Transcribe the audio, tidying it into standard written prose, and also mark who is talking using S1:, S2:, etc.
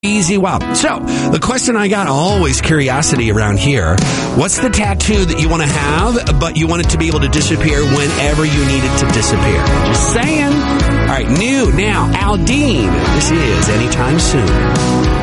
S1: Easy. Wow. So, the question I got, always curiosity around here. What's the tattoo that you want to have, but you want it to be able to disappear whenever you need it to disappear? Just saying. All right, new now, Aldine. This is Anytime Soon.